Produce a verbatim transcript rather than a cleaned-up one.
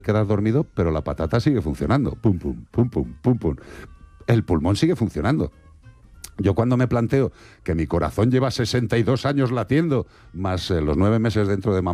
quedar dormido, pero la patata sigue funcionando. Pum, pum, pum, pum, pum, pum. El pulmón sigue funcionando. Yo cuando me planteo que mi corazón lleva sesenta y dos años latiendo, más eh, los nueve meses dentro de mamá,